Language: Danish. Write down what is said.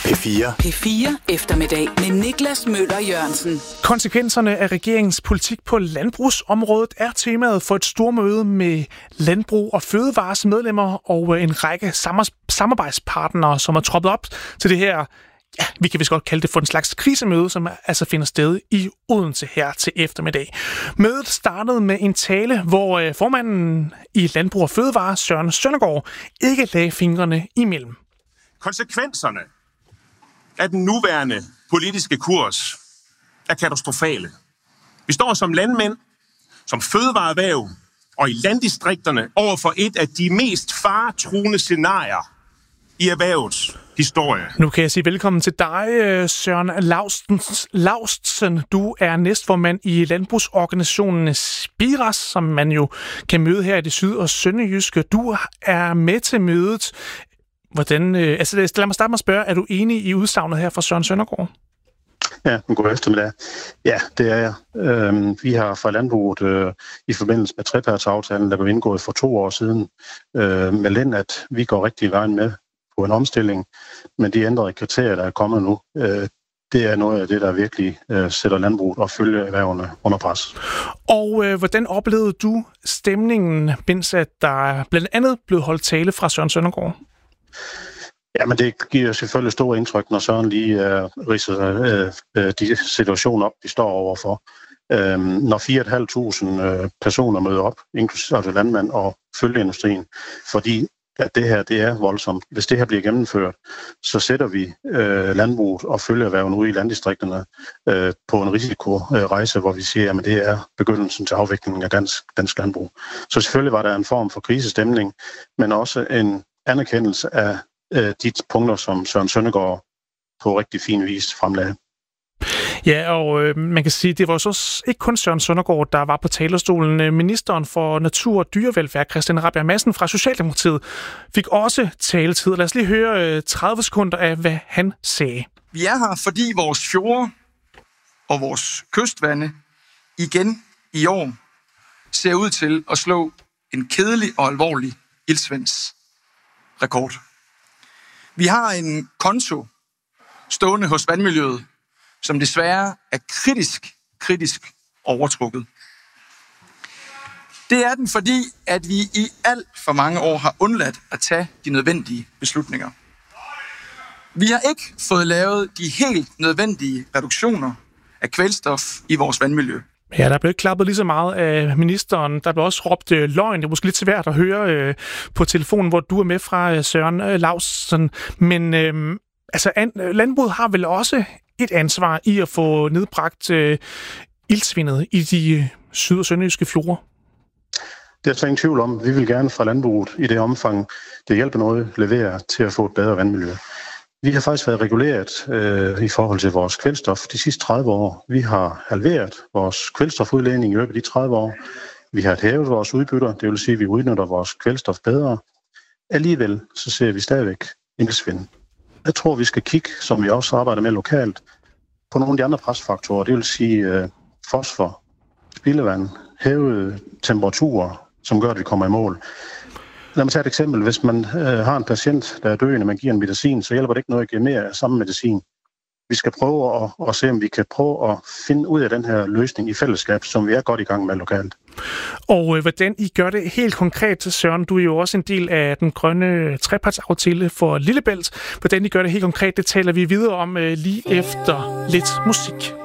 P4. P4 eftermiddag med Niklas Møller Jørgensen. Konsekvenserne af regeringens politik på landbrugsområdet er temaet for et stormøde med Landbrug og Fødevares medlemmer og en række samarbejdspartnere, som er troppet op til det her, ja, vi kan vist godt kalde det for en slags krisemøde, som altså finder sted i Odense her til eftermiddag. Mødet startede med en tale, hvor formanden i Landbrug og Fødevare, Søren Søndergaard, ikke lagde fingrene imellem. Konsekvenserne af den nuværende politiske kurs er katastrofale. Vi står som landmænd, som fødevareerhverv og i landdistrikterne over for et af de mest faretruende scenarier i erhvervets historie. Nu kan jeg sige velkommen til dig, Søren Laustsen. Du er næstformand i landbrugsorganisationen Spiras, som man jo kan møde her i det syd- og sønderjyske. Du er med til mødet. Hvordan, lad mig starte med at spørge, er du enig i udsagnet her fra Søren Søndergaard? Ja, god eftermiddag. Ja, det er jeg. Vi har fra landbruget i forbindelse med trepartsaftalen, der blev indgået for 2 år siden, meldt ind, at vi går rigtig vejen med på en omstilling, men de ændrede kriterier, der er kommet nu, det er noget af det, der virkelig sætter landbruget og følgeerhvervene under pres. Og hvordan oplevede du stemningen, mens at der blandt andet blev holdt tale fra Søren Søndergaard? Jamen, det giver selvfølgelig store indtryk, når Søren lige ridser de situationer op, vi står overfor. Når 4.500 personer møder op, inklusive landmænd og følgeindustrien, fordi at det her, det er voldsomt. Hvis det her bliver gennemført, så sætter vi landbruget og følgeerhverven ude i landdistrikterne på en risikorejse, hvor vi siger, at det er begyndelsen til afviklingen af dansk landbrug. Så selvfølgelig var der en form for krisestemning, men også en anerkendelse af de punkter, som Søren Søndergaard på rigtig fin vis fremlagde. Ja, og man kan sige, det var så ikke kun Søren Søndergaard, der var på talerstolen. Ministeren for Natur og Dyrevelfærd, Christian Rabjerg Madsen fra Socialdemokratiet, fik også taletid. Lad os lige høre 30 sekunder af, hvad han sagde. Vi er her, fordi vores fjorde og vores kystvande igen i år ser ud til at slå en kedelig og alvorlig iltsvindsrekord. Vi har en konto stående hos vandmiljøet, som desværre er kritisk overtrukket. Det er den, fordi at vi i alt for mange år har undladt at tage de nødvendige beslutninger. Vi har ikke fået lavet de helt nødvendige reduktioner af kvælstof i vores vandmiljø. Ja, der blev ikke klappet lige så meget af ministeren. Der blev også råbt løgn. Det er måske lidt svært at høre på telefonen, hvor du er med fra, Søren Laustsen. Men landbruget har vel også et ansvar i at få nedbragt iltsvindet i de syd- og sønderjyske fjorde? Det er slet ingen tvivl om. Vi vil gerne fra landbruget i det omfang, det hjælper noget, levere til at få et bedre vandmiljø. Vi har faktisk været reguleret i forhold til vores kvælstof de sidste 30 år. Vi har halveret vores kvælstofudledning i løbet af de 30 år. Vi har hævet vores udbytter, det vil sige, at vi udnytter vores kvælstof bedre. Alligevel så ser vi stadigvæk iltsvind. Jeg tror, vi skal kigge, som vi også arbejder med lokalt, på nogle af de andre presfaktorer. Det vil sige fosfor, spildevand, hævede temperaturer, som gør, at vi kommer i mål. Lad mig tage et eksempel. Hvis man har en patient, der er døende, man giver en medicin, så hjælper det ikke noget at give mere samme medicin. Vi skal prøve at se, om vi kan prøve at finde ud af den her løsning i fællesskab, som vi er godt i gang med lokalt. Og hvordan I gør det helt konkret, Søren, du er jo også en del af den grønne trepartsaftale for Lillebælt. Hvordan I gør det helt konkret, det taler vi videre om lige efter lidt musik.